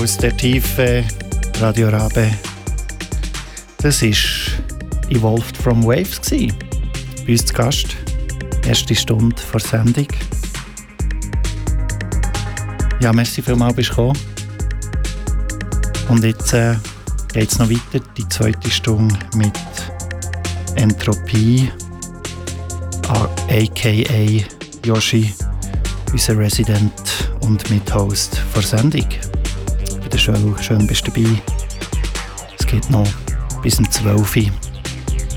aus der Tiefe, Radio Rabe. Das war Evolved from Waves. Bei uns zu Gast. Erste Stunde vor Sendung. Ja, merci vielmals, bist du gekommen. Und jetzt geht es noch weiter, die zweite Stunde mit Entropie, a.k.a. Yoshi, unser Resident und Mithost vor Sendung. Bitte schön bist du dabei. Es geht noch bis um 12 Uhr.